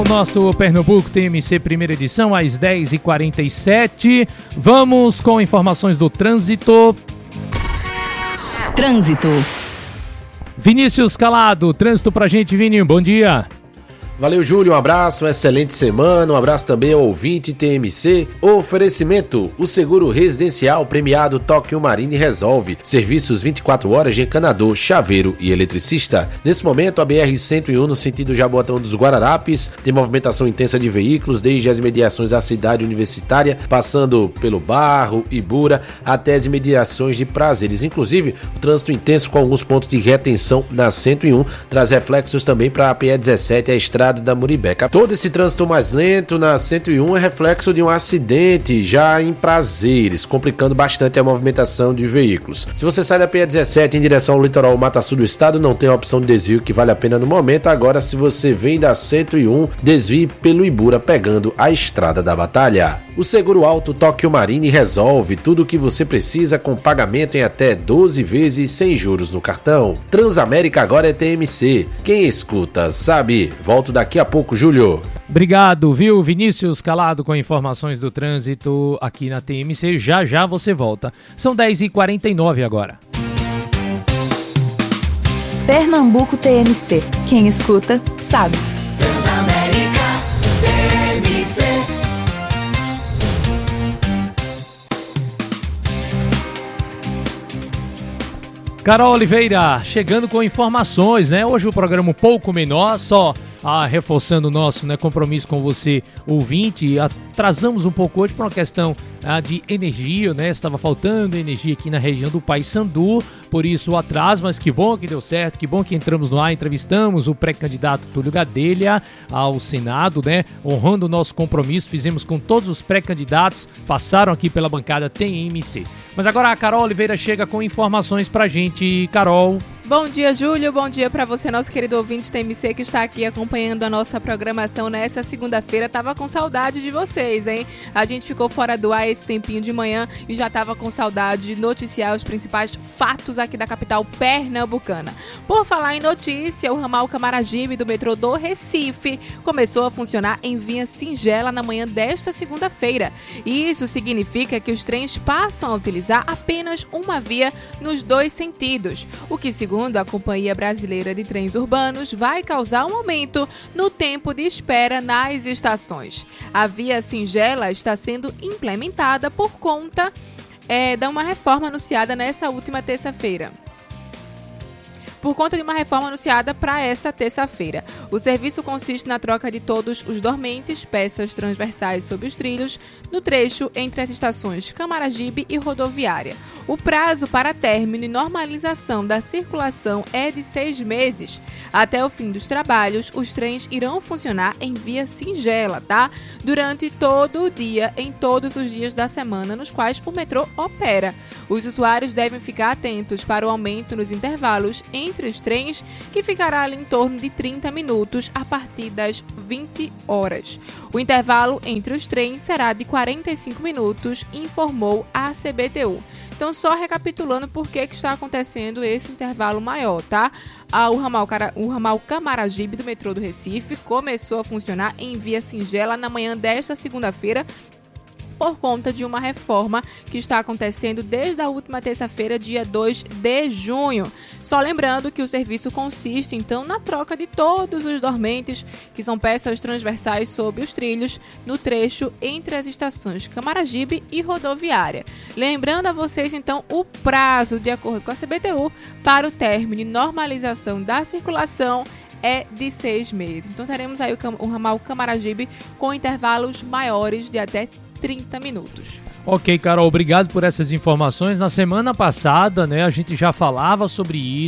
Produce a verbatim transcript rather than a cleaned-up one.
O nosso Pernambuco T M C primeira edição às dez e quarenta e sete. Vamos com informações do trânsito. Trânsito. Vinícius Calado, trânsito pra gente, Vininho, bom dia. Valeu, Júlio, um abraço, uma excelente semana, um abraço também ao ouvinte T M C. Oferecimento, o seguro residencial premiado Tóquio Marine resolve. Serviços vinte e quatro horas de encanador, chaveiro e eletricista. Nesse momento, a B R cento e um no sentido Jaboatão dos Guararapes tem movimentação intensa de veículos desde as imediações da cidade universitária, passando pelo Barro, Ibura, até as imediações de Prazeres. Inclusive, o trânsito intenso com alguns pontos de retenção na cento e um traz reflexos também para a P E dezessete, a estrada da Muribeca. Todo esse trânsito mais lento na cento e um é reflexo de um acidente já em Prazeres, complicando bastante a movimentação de veículos. Se você sai da P E dezessete em direção ao litoral Mata Sul do estado, não tem a opção de desvio que vale a pena no momento. Agora, se você vem da cento e um, desvie pelo Ibura pegando a Estrada da Batalha. O Seguro Alto Tóquio Marine resolve tudo o que você precisa com pagamento em até doze vezes sem juros no cartão. Transamérica agora é T M C. Quem escuta sabe. Volto daqui a pouco, Júlio. Obrigado, viu, Vinícius Calado, com informações do trânsito aqui na T M C. Já já você volta. São dez e quarenta e nove agora. Pernambuco T M C. Quem escuta sabe. Transamérica T M C. Carol Oliveira, chegando com informações, né? Hoje o programa um pouco menor, só ah, reforçando o nosso, né, compromisso com você, ouvinte. Atrasamos um pouco hoje por uma questão ah, de energia, né? Estava faltando energia aqui na região do Paissandu, por isso o atraso, mas que bom que deu certo, que bom que entramos no ar, entrevistamos o pré-candidato Túlio Gadelha ao Senado, né? Honrando o nosso compromisso, fizemos com todos os pré-candidatos, passaram aqui pela bancada T M C. Mas agora a Carol Oliveira chega com informações pra gente. Carol. Bom dia, Júlio. Bom dia para você, nosso querido ouvinte T M C que está aqui acompanhando a nossa programação nessa segunda-feira. Tava com saudade de vocês, hein? A gente ficou fora do ar esse tempinho de manhã e já tava com saudade de noticiar os principais fatos aqui da capital pernambucana. Por falar em notícia, o ramal Camaragibe do metrô do Recife começou a funcionar em via singela na manhã desta segunda-feira. Isso significa que os trens passam a utilizar apenas uma via nos dois sentidos, o que, segundo Segundo a Companhia Brasileira de Trens Urbanos, vai causar um aumento no tempo de espera nas estações. A via singela está sendo implementada por conta é, de uma reforma anunciada nessa última terça-feira. Por conta de uma reforma anunciada para essa terça-feira. O serviço consiste na troca de todos os dormentes, peças transversais sob os trilhos, no trecho entre as estações Camaragibe e Rodoviária. O prazo para término e normalização da circulação é de seis meses. Até o fim dos trabalhos, os trens irão funcionar em via singela, tá? Durante todo o dia, em todos os dias da semana nos quais o metrô opera. Os usuários devem ficar atentos para o aumento nos intervalos em entre os trens, que ficará ali em torno de trinta minutos a partir das vinte horas. O intervalo entre os trens será de quarenta e cinco minutos, informou a C B T U. Então, só recapitulando por que, que está acontecendo esse intervalo maior, tá? Ah, o, ramal, o ramal Camaragibe do metrô do Recife começou a funcionar em via singela na manhã desta segunda-feira, por conta de uma reforma que está acontecendo desde a última terça-feira, dia dois de junho. Só lembrando que o serviço consiste, então, na troca de todos os dormentes, que são peças transversais sob os trilhos, no trecho entre as estações Camaragibe e Rodoviária. Lembrando a vocês, então, o prazo, de acordo com a C B T U, para o término e normalização da circulação é de seis meses. Então, teremos aí o, cam- o ramal Camaragibe com intervalos maiores de até trinta minutos. Ok, Carol, obrigado por essas informações. Na semana passada, né, a gente já falava sobre isso.